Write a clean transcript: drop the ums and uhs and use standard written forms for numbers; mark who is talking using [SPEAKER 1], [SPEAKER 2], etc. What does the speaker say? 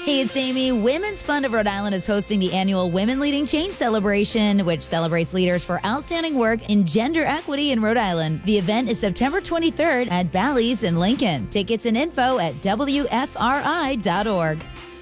[SPEAKER 1] Hey, it's Amy. Women's Fund of Rhode Island is hosting the annual Women Leading Change Celebration, which celebrates leaders for outstanding work in gender equity in Rhode Island. The event is September 23rd at Bally's in Lincoln. Tickets and info at WFRI.org.